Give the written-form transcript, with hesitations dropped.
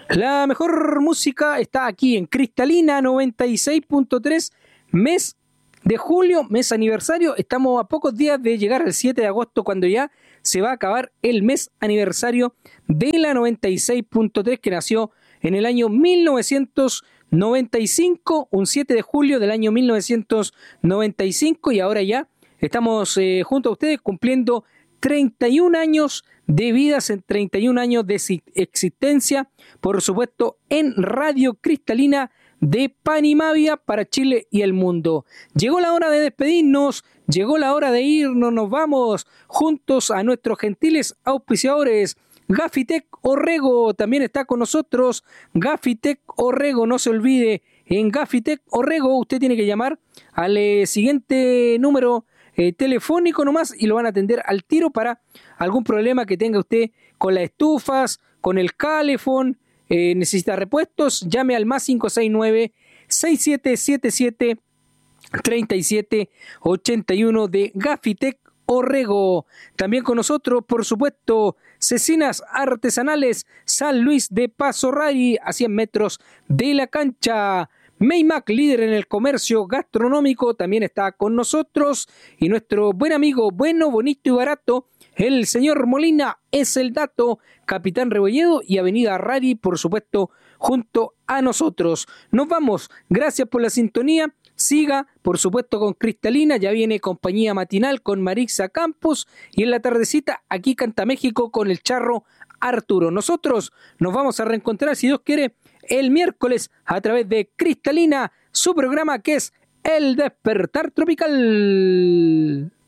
La mejor música está aquí en Cristalina 96.3, mes de julio, mes aniversario. Estamos a pocos días de llegar al 7 de agosto, cuando ya se va a acabar el mes aniversario de la 96.3, que nació en el año 1995, un 7 de julio del año 1995, y ahora ya estamos junto a ustedes cumpliendo 31 años de vida, 31 años de existencia, por supuesto, en Radio Cristalina de Panimavia para Chile y el mundo. Llegó la hora de despedirnos, llegó la hora de irnos, nos vamos juntos a nuestros gentiles auspiciadores. Gafitec Orrego también está con nosotros. Gafitec Orrego, no se olvide, en Gafitec Orrego usted tiene que llamar al siguiente número telefónico nomás y lo van a atender al tiro para algún problema que tenga usted con las estufas, con el calefón, necesita repuestos, llame al más 569-6777-3781 de Gafitec Orrego. También con nosotros, por supuesto, Cecinas Artesanales San Luis de Paso Rari, a 100 metros de la cancha. Maymac, líder en el comercio gastronómico, también está con nosotros. Y nuestro buen amigo, bueno, bonito y barato, el señor Molina, es el dato. Capitán Rebolledo y Avenida Rari, por supuesto, junto a nosotros. Nos vamos, gracias por la sintonía. Siga, por supuesto, con Cristalina. Ya viene Compañía Matinal con Marixa Campos. Y en la tardecita, aquí Canta México con el charro Arturo. Nosotros nos vamos a reencontrar, si Dios quiere, el miércoles a través de Cristalina, su programa que es El Despertar Tropical.